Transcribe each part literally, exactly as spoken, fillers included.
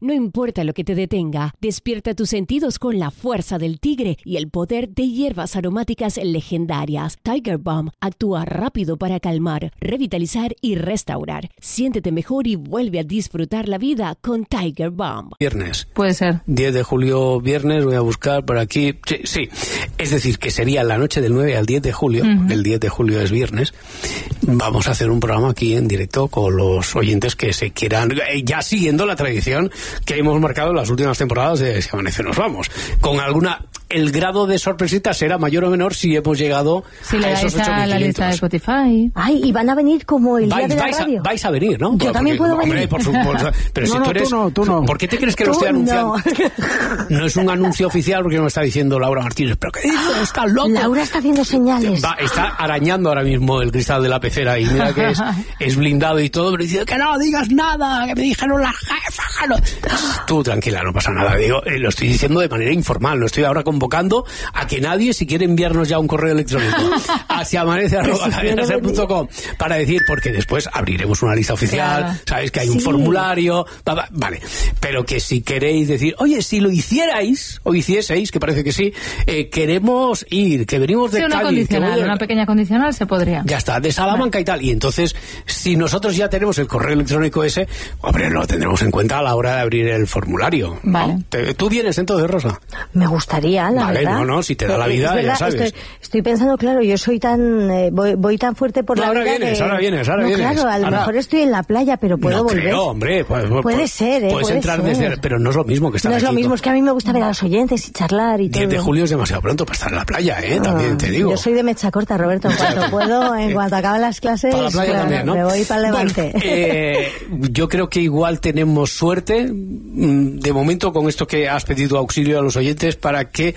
No importa lo que te detenga, despierta tus sentidos con la fuerza del tigre y el poder de hierbas aromáticas legendarias. Tiger Balm actúa rápido para calmar, revitalizar y restaurar. Siéntete mejor y vuelve a disfrutar la vida con Tiger Balm. Viernes. Puede ser. diez de julio, viernes, voy a buscar por aquí. Sí, sí. Es decir, que sería la noche del nueve al diez de julio. Uh-huh. El diez de julio es viernes. Vamos a hacer un programa aquí en directo con los oyentes que se quieran, ya siguiendo la tradición que hemos marcado en las últimas temporadas de Si Amanece Nos Vamos. Con alguna... El grado de sorpresita será mayor o menor si hemos llegado si a esos ocho mil quinientos. Si le dais a la lista de Spotify. Ay, y van a venir como el vais, día de la vais radio. A, vais a venir, ¿no? Yo Porque, también puedo hombre, venir. Por supuesto. Pero no, si no, tú eres... Tú no, tú no. ¿Por qué te crees que tú lo estoy anunciando? No. No es un anuncio oficial porque me está diciendo Laura Martínez. ¿Pero qué dices? ¿Estás loco? Laura está haciendo señales. Va, está arañando ahora mismo el cristal de la pecera y mira que es, es blindado y todo, pero dice que no digas nada, que me dijeron la jefa. No. Tú tranquila, no pasa nada. Digo, eh, lo estoy diciendo de manera informal, lo estoy ahora convocando a que nadie, si quiere enviarnos ya un correo electrónico a siamanece arroba cadena ser punto com para decir, porque después abriremos una lista oficial, claro. Sabes que hay sí. un formulario, va, va, vale, pero que si queréis decir, oye, si lo hicierais o hicieseis, que parece que sí, eh, queremos ir, que venimos de sí, una Cádiz, condicional, de... una pequeña condicional se podría. Ya está, de Salamanca vale. Y tal, y entonces si nosotros ya tenemos el correo electrónico ese, hombre, lo tendremos en cuenta a la hora de abrir el formulario. Vale. ¿No? ¿Te, ¿Tú vienes entonces, Rosa? Me gustaría, la vale, verdad. no, no, si te da la vida, verdad, ya sabes. Estoy, estoy pensando, claro, yo soy tan eh, voy, voy tan fuerte por no, la ahora vida vienes, que... ahora vienes, ahora no, vienes. Claro, a lo ahora... mejor estoy en la playa, pero puedo no volver. Creo, hombre, pues, puede pues, ser, ¿eh? Puedes puede entrar ser. desde... Pero no es lo mismo que estar No aquí. es lo mismo, con... es que a mí me gusta ver a los oyentes y charlar y todo. diez de julio es demasiado pronto para estar en la playa, ¿eh? No, también te digo. Yo soy de mecha corta, Roberto, en cuanto puedo, en cuanto acaban las clases, para la playa bueno, también, ¿no? me voy para el Levante. Bueno, eh, yo creo que igual tenemos suerte, de momento, con esto que has pedido auxilio a los oyentes para que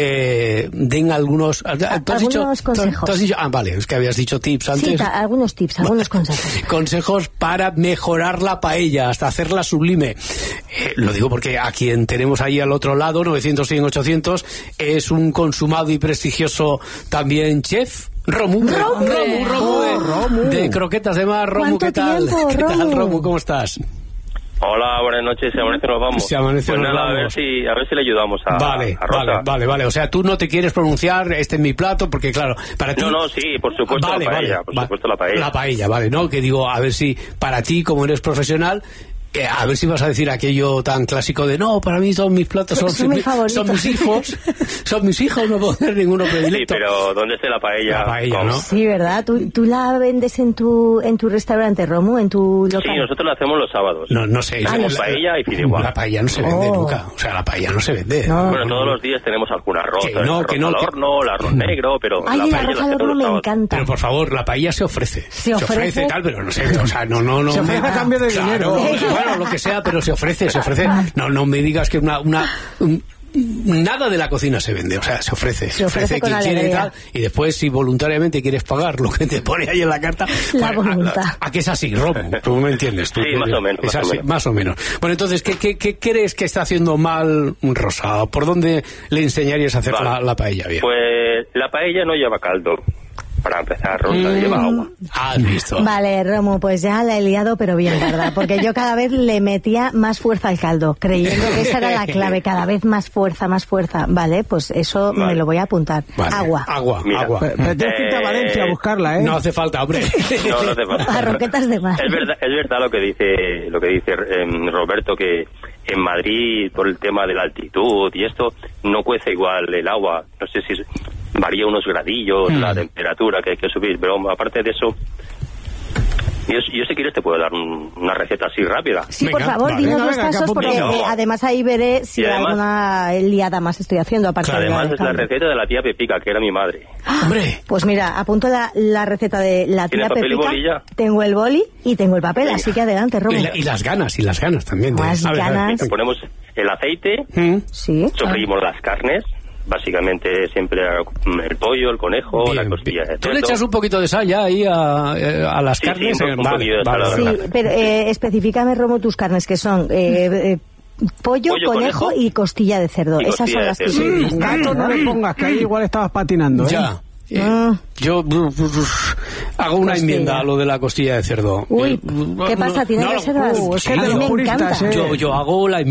te den algunos... ¿tú has algunos dicho, consejos. ¿tú has dicho? Ah, vale, es que habías dicho tips antes. Sí, ta, algunos tips, algunos consejos. Consejos para mejorar la paella, hasta hacerla sublime. Eh, lo digo porque a quien tenemos ahí al otro lado, novecientos, cien, ochocientos, es un consumado y prestigioso también chef. Romu, Romu, Romu, Romu, Romu, de, Romu. de Croquetas de Mar. Romu, ¿qué tal? Tiempo, ¿Qué Romu? tal, Romu? ¿Cómo estás? Hola, buenas noches, Si Amanece Nos Vamos. Si Amanece pues Nos nada, Vamos. A ver si, a ver si le ayudamos a, vale, a Rosa. Vale, vale, vale. O sea, tú no te quieres pronunciar, este es mi plato, porque claro, para ti... No, no, sí, por supuesto vale, la paella, vale, por va, supuesto la paella. La paella, vale, ¿no? Que digo, a ver si para ti, como eres profesional... Eh, a ver si vas a decir aquello tan clásico de no, para mí son mis platos, son, son, mis, son mis hijos, son mis hijos, no puedo hacer ninguno predilecto. Sí, pero ¿dónde está la paella? La paella, ¿no? Sí, ¿verdad? ¿Tú, tú la vendes en tu en tu restaurante, Romu, en tu local? Sí, nosotros la hacemos los sábados. No, no sé. Hacemos la, paella y fideuá. La paella no se vende oh. nunca, o sea, la paella no se vende. No. Bueno, todos los días tenemos algún arroz, que el no, arroz que no, al que... horno, el arroz negro, pero Ay, la el paella arroz la al hacemos horno los me sábados. encanta. Pero por favor, la paella se ofrece. Se ofrece. Se ofrece tal, pero no sé, o sea, no, no, no. Se ofrece a cambio de claro, dinero. Bueno, lo que sea, pero se ofrece, se ofrece. No, no me digas que una, una, un, nada de la cocina se vende, o sea, se ofrece, se, se ofrece, ofrece quien quiere y tal, y después si voluntariamente quieres pagar lo que te pone ahí en la carta, la bueno, voluntad. A, a que es así, Romo, tú me entiendes. Tú, sí, más o menos, es más así, o menos. Más o menos. Bueno, entonces, ¿qué, qué, qué crees que está haciendo mal Rosa? ¿Por dónde le enseñarías a hacer vale. la, la paella bien? Pues la paella no lleva caldo. Para empezar, Rosa, mm. lleva agua. Ah, listo. Vale, Romu, pues ya la he liado, pero bien, ¿verdad? Porque yo cada vez le metía más fuerza al caldo, creyendo que esa era la clave, cada vez más fuerza, más fuerza. Vale, pues eso vale. me lo voy a apuntar. Vale. Agua. Agua, Mira, agua. Pero, pero tienes que irte a Valencia a buscarla, ¿eh? No hace falta, hombre. No, no hace falta. A Roquetas de Mar. Es verdad, es verdad lo que dice, lo que dice eh, Roberto, que en Madrid, por el tema de la altitud y esto, no cuece igual el agua. No sé si varía unos gradillos, mm. la temperatura que hay que subir, pero aparte de eso, yo, yo si quieres te puedo dar un, una receta así rápida. Sí, venga, por favor, vale. dinos venga, los venga, casos, porque no. eh, además ahí veré si además, alguna liada más estoy haciendo, aparte claro, de además la es la receta de la tía Pepica, que era mi madre. ¡Ah! Hombre. Pues mira, apunto la, la receta de la tía papel y Pepica. bolilla? Tengo el boli y tengo el papel, Venga. así que adelante, Romu. Y, la, y las ganas, y las ganas también. De, Más a ver, ganas. a ver, Le ponemos el aceite, ¿Mm? Sí. sofreímos ah. las carnes, básicamente siempre el pollo, el conejo, bien, la costilla de ¿Tú cerdo. le echas un poquito de sal ya ahí a, a las sí, carnes? Sí, un, un vale, poquillo de vale, sal. Sí, vale. pero eh, específicame, Romu, tus carnes, que son eh, eh, pollo, pollo, conejo, conejo y costilla de cerdo. y Esas son costilla las de que... cerdo. Sí, Gato no le pongas, que ahí igual estabas patinando, ¿eh? Ya. Eh, Ah. Yo uh, uh, hago una Costilla. enmienda a lo de la costilla de cerdo. Uy, Eh, ¿qué pasa? ¿Tienes no, reservas? Uh, es que a es de mí los me puristas, encanta. ¿eh? Yo, yo hago la